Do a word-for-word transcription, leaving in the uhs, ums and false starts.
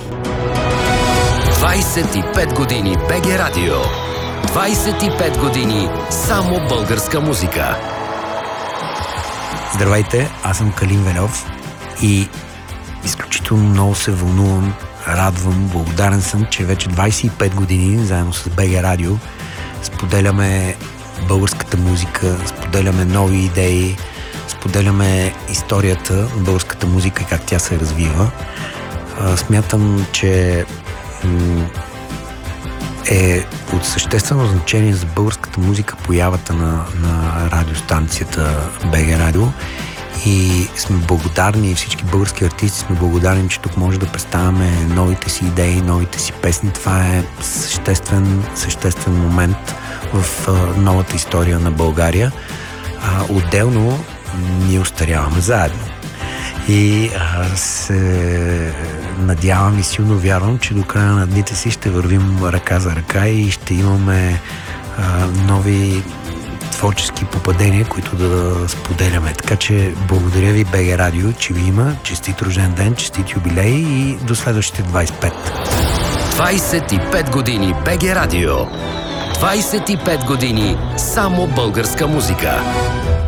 двайсет и пет години БГ Радио. двайсет и пет години само българска музика. Здравейте, аз съм Калин Вельов и изключително много се вълнувам, радвам, благодарен съм, че вече двайсет и пет години заедно с БГ Радио споделяме българската музика, споделяме нови идеи, споделяме историята на българската музика и как тя се развива. Смятам, че е от съществено значение за българската музика появата на, на радиостанцията БГ Радио и сме благодарни, всички български артисти сме благодарни, че тук може да представяме новите си идеи, новите си песни. Това е съществен, съществен момент в а, новата история на България. А, отделно ние остаряваме заедно. И а, се надявам и силно вярвам, че до края на дните си ще вървим ръка за ръка и ще имаме а, нови творчески попадения, които да споделяме. Така че благодаря ви, БГ Радио, че ви има. Честит рожден ден, честит юбилей и до следващите двайсет и пет. двайсет и пет години БГ Радио. двайсет и пет години само българска музика.